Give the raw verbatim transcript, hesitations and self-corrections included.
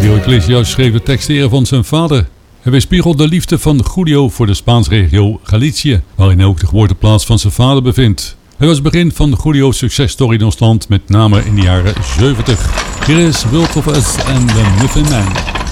Julio Iglesias schreef de teksten van zijn vader. Hij weerspiegelt de liefde van Julio voor de Spaanse regio Galicië, waarin hij ook de geboorteplaats van zijn vader bevindt. Het was het begin van Julio's successtory in ons land, met name in de jaren zeventig. Hier is World of Us en The Muffin Man.